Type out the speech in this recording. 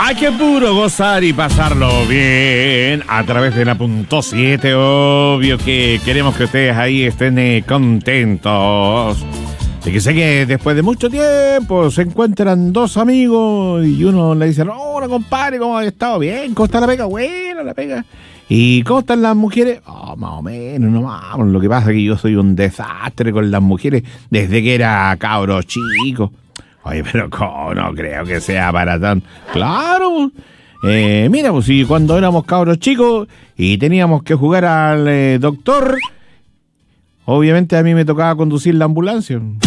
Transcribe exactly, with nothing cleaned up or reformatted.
Hay que puro gozar y pasarlo bien a través de la punto siete. Obvio que queremos que ustedes ahí estén eh, contentos. Y que sé que después de mucho tiempo se encuentran dos amigos y uno le dice: hola compadre, ¿cómo has estado? Bien, ¿cómo está la pega? Bueno, la pega. ¿Y cómo están las mujeres? Oh, más o menos, no vamos. Lo que pasa es que yo soy un desastre con las mujeres desde que era cabro chico. Oye, pero ¿cómo? No creo que sea para tan... Claro, eh, mira, pues si cuando éramos cabros chicos y teníamos que jugar al eh, doctor, obviamente a mí me tocaba conducir la ambulancia.